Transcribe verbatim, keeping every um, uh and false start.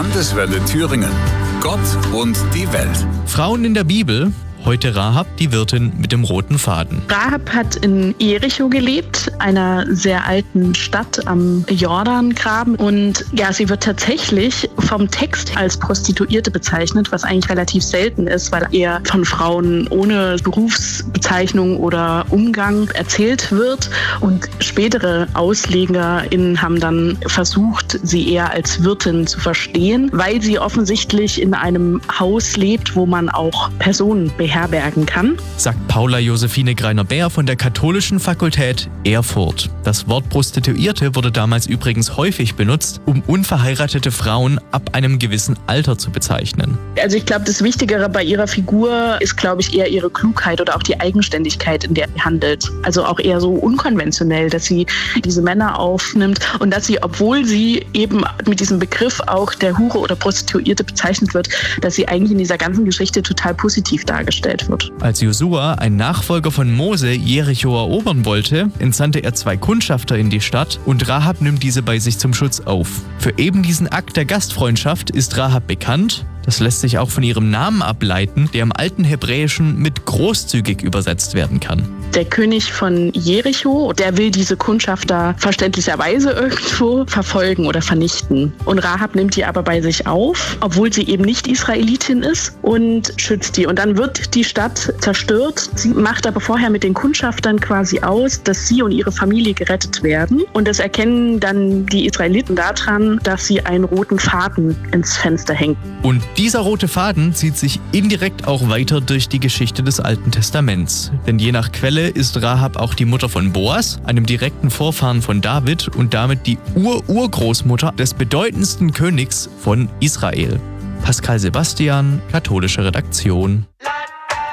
Landeswelle Thüringen. Gott und die Welt. Frauen in der Bibel. Heute Rahab, die Wirtin mit dem roten Faden. Rahab hat in Jericho gelebt, einer sehr alten Stadt am Jordangraben. Und ja, sie wird tatsächlich vom Text als Prostituierte bezeichnet, was eigentlich relativ selten ist, weil eher von Frauen ohne Berufsbezeichnung oder Umgang erzählt wird. Und spätere AuslegerInnen haben dann versucht, sie eher als Wirtin zu verstehen, weil sie offensichtlich in einem Haus lebt, wo man auch Personen beherbergt. herbergen kann. Sagt Paula Josephine Greiner-Beer von der Katholischen Fakultät Erfurt. Das Wort Prostituierte wurde damals übrigens häufig benutzt, um unverheiratete Frauen ab einem gewissen Alter zu bezeichnen. Also ich glaube, das Wichtigere bei ihrer Figur ist, glaube ich, eher ihre Klugheit oder auch die Eigenständigkeit, in der sie handelt. Also auch eher so unkonventionell, dass sie diese Männer aufnimmt und dass sie, obwohl sie eben mit diesem Begriff auch der Hure oder Prostituierte bezeichnet wird, dass sie eigentlich in dieser ganzen Geschichte total positiv dargestellt wird. Als Josua, ein Nachfolger von Mose, Jericho erobern wollte, entsandte er zwei Kundschafter in die Stadt und Rahab nimmt diese bei sich zum Schutz auf. Für eben diesen Akt der Gastfreundschaft ist Rahab bekannt. Das lässt sich auch von ihrem Namen ableiten, der im alten Hebräischen mit großzügig übersetzt werden kann. Der König von Jericho, der will diese Kundschafter verständlicherweise irgendwo verfolgen oder vernichten. Und Rahab nimmt die aber bei sich auf, obwohl sie eben nicht Israelitin ist, und schützt die. Und dann wird die Stadt zerstört. Sie macht aber vorher mit den Kundschaftern quasi aus, dass sie und ihre Familie gerettet werden. Und das erkennen dann die Israeliten daran, dass sie einen roten Faden ins Fenster hängen. Und dieser rote Faden zieht sich indirekt auch weiter durch die Geschichte des Alten Testaments. Denn je nach Quelle ist Rahab auch die Mutter von Boas, einem direkten Vorfahren von David und damit die Ur-Urgroßmutter des bedeutendsten Königs von Israel. Pascal Sebastian, Katholische Redaktion.